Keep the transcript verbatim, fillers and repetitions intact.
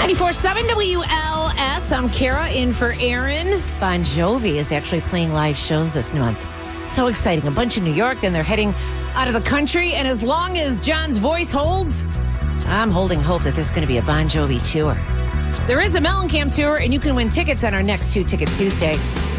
ninety-four point seven W L S. I'm Kara in for Aaron. Bon Jovi is actually playing live shows this month. So exciting. A bunch in New York, then they're heading out of the country. And as long as John's voice holds, I'm holding hope that there's going to be a Bon Jovi tour. There is a Mellencamp tour, and you can win tickets on our next Two Ticket Tuesday.